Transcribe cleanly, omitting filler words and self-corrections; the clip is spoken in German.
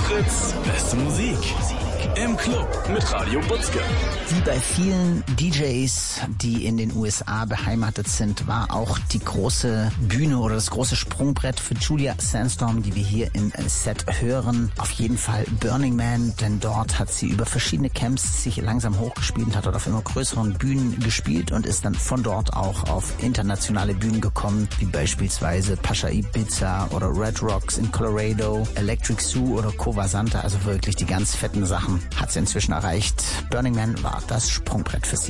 Fritz, beste Musik. Im Club mit Radio Butzke. Wie bei vielen DJs, die in den USA beheimatet sind, war auch die große Bühne oder das große Sprungbrett für Julia Sandstorm, die wir hier im Set hören, auf jeden Fall Burning Man, denn dort hat sie über verschiedene Camps sich langsam hochgespielt und hat dort auf immer größeren Bühnen gespielt und ist dann von dort auch auf internationale Bühnen gekommen, wie beispielsweise Pasha Ibiza oder Red Rocks in Colorado, Electric Zoo oder Cova Santa, also wirklich die ganz fetten Sachen hat sie inzwischen erreicht. Burning Man war das Sprungbrett für sie.